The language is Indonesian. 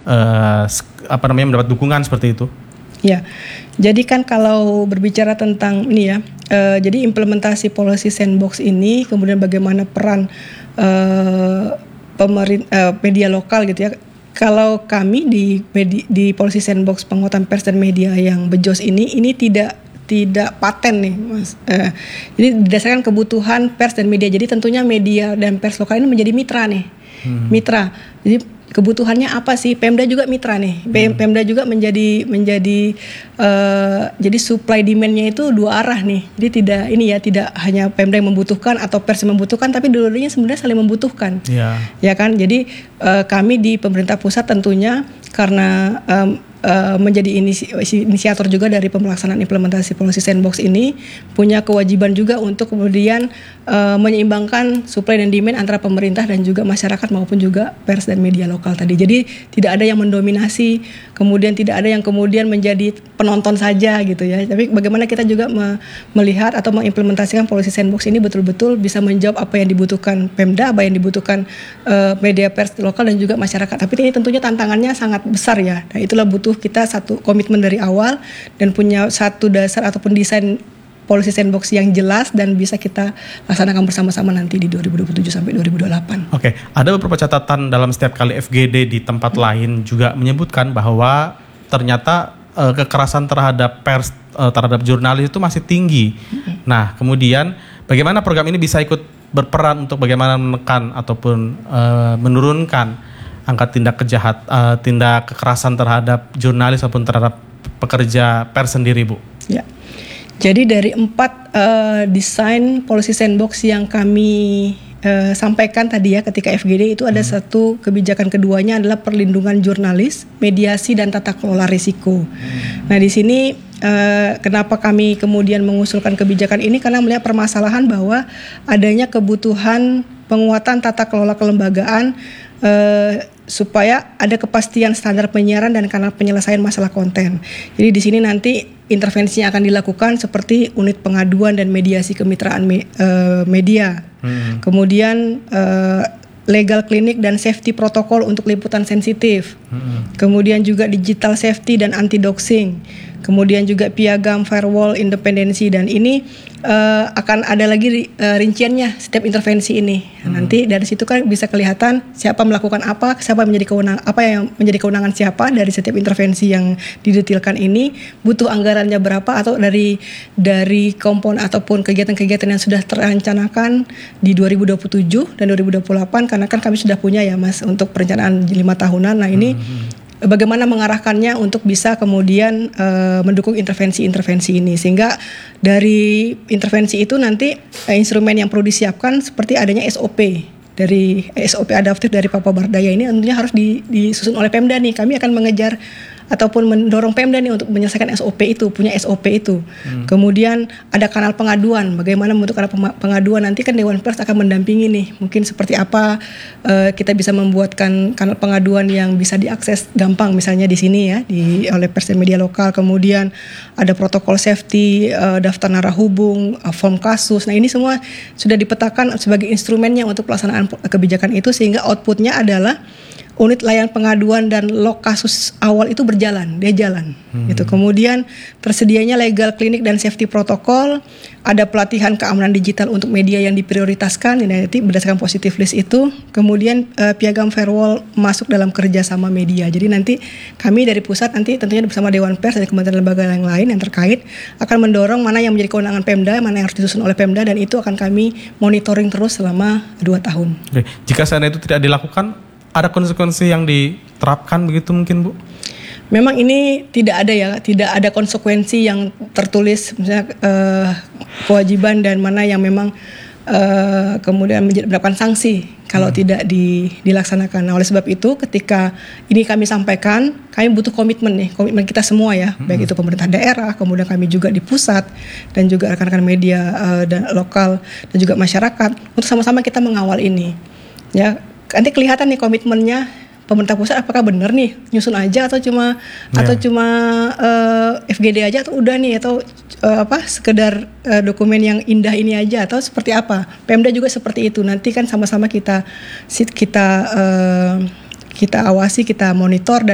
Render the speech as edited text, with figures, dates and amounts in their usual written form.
mendapat dukungan seperti itu? Ya, jadi kan kalau berbicara tentang ini ya, jadi implementasi policy sandbox ini, kemudian bagaimana peran media lokal gitu ya. Kalau kami di policy sandbox penguatan pers dan media yang bejos ini tidak paten nih Mas. Jadi berdasarkan kebutuhan pers dan media. Jadi tentunya media dan pers lokal ini menjadi mitra nih. Mitra. Jadi kebutuhannya apa sih? Pemda juga mitra nih. Pemda juga menjadi jadi supply demand-nya itu dua arah nih. Jadi tidak hanya Pemda yang membutuhkan atau pers yang membutuhkan, tapi dua-duanya sebenarnya saling membutuhkan. Ya kan? Jadi kami di pemerintah pusat tentunya karena menjadi inisiator juga dari pelaksanaan implementasi policy sandbox ini, punya kewajiban juga untuk kemudian menyeimbangkan supply dan demand antara pemerintah dan juga masyarakat maupun juga pers dan media lokal tadi. Jadi tidak ada yang mendominasi, kemudian tidak ada yang kemudian menjadi penonton saja gitu ya. Tapi bagaimana kita juga melihat atau mengimplementasikan policy sandbox ini betul-betul bisa menjawab apa yang dibutuhkan Pemda, apa yang dibutuhkan media pers lokal dan juga masyarakat. Tapi ini tentunya tantangannya sangat besar ya. Nah, itulah butuh kita satu komitmen dari awal dan punya satu dasar ataupun desain policy sandbox yang jelas dan bisa kita laksanakan bersama-sama nanti di 2027 sampai 2028. Oke, ada beberapa catatan dalam setiap kali FGD di tempat lain juga menyebutkan bahwa ternyata kekerasan terhadap pers, terhadap jurnalis itu masih tinggi. Nah, kemudian bagaimana program ini bisa ikut berperan untuk bagaimana menekan ataupun menurunkan angka tindak kekerasan terhadap jurnalis ataupun terhadap pekerja pers sendiri, Bu? Ya. Jadi dari 4 desain policy sandbox yang kami sampaikan tadi ya ketika FGD itu ada satu kebijakan keduanya adalah perlindungan jurnalis, mediasi dan tata kelola risiko. Nah, di sini kenapa kami kemudian mengusulkan kebijakan ini karena melihat permasalahan bahwa adanya kebutuhan penguatan tata kelola kelembagaan supaya ada kepastian standar penyiaran dan kanal penyelesaian masalah konten. Jadi di sini nanti intervensinya akan dilakukan seperti unit pengaduan dan mediasi kemitraan media. Kemudian legal clinic dan safety protokol untuk liputan sensitif. Kemudian juga digital safety dan anti doxing. Kemudian juga piagam firewall independensi, dan ini akan ada lagi rinciannya setiap intervensi ini. Nanti dari situ kan bisa kelihatan siapa melakukan apa, apa yang menjadi kewenangan siapa dari setiap intervensi yang didetilkan ini, butuh anggarannya berapa atau dari komponen ataupun kegiatan-kegiatan yang sudah terencanakan di 2027 dan 2028, karena kan kami sudah punya ya Mas untuk perencanaan 5 tahunan. Nah, ini bagaimana mengarahkannya untuk bisa kemudian mendukung intervensi-intervensi ini, sehingga dari intervensi itu nanti instrumen yang perlu disiapkan seperti adanya SOP adaptif dari Papa Bardaya ini tentunya harus disusun oleh Pemda nih. Kami akan mengejar ataupun mendorong Pemda nih untuk menyelesaikan punya SOP itu. Kemudian ada kanal pengaduan, bagaimana membentuk kanal pengaduan, nanti kan Dewan Pers akan mendampingi nih, mungkin seperti apa kita bisa membuatkan kanal pengaduan yang bisa diakses gampang misalnya di sini ya, oleh pers dan media lokal. Kemudian ada protokol safety, daftar narahubung, form kasus. Nah, ini semua sudah dipetakan sebagai instrumennya untuk pelaksanaan kebijakan itu, sehingga outputnya adalah unit layanan pengaduan dan log kasus awal itu jalan. Gitu. Kemudian tersedianya legal clinic dan safety protokol, ada pelatihan keamanan digital untuk media yang diprioritaskan, nanti berdasarkan positive list itu. Kemudian piagam firewall masuk dalam kerjasama media. Jadi nanti kami dari pusat nanti tentunya bersama Dewan Pers dan kementerian lembaga yang lain yang terkait akan mendorong mana yang menjadi kewenangan Pemda, mana yang harus disusun oleh Pemda, dan itu akan kami monitoring terus selama 2 tahun. Oke. Jika saat itu tidak dilakukan, ada konsekuensi yang diterapkan begitu mungkin, Bu? Memang ini tidak ada konsekuensi yang tertulis, misalnya kewajiban dan mana yang memang kemudian mendapatkan sanksi kalau tidak dilaksanakan. Nah, oleh sebab itu ketika ini kami sampaikan, kami butuh komitmen kita semua ya, baik itu pemerintah daerah, kemudian kami juga di pusat dan juga rekan-rekan media dan lokal dan juga masyarakat untuk sama-sama kita mengawal ini. Ya, nanti kelihatan nih komitmennya pemerintah pusat apakah benar nih nyusun aja atau cuma FGD aja atau udah nih atau sekedar dokumen yang indah ini aja atau seperti apa. Pemda juga seperti itu. Nanti kan sama-sama kita awasi, kita monitor dan